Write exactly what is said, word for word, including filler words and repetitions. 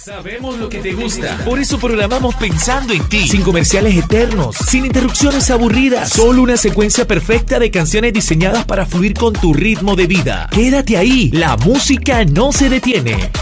Sabemos lo que te gusta, por eso programamos pensando en ti. Sin comerciales eternos, sin interrupciones aburridas, solo una secuencia perfecta de canciones diseñadas para fluir con tu ritmo de vida. Quédate ahí, la música no se detiene.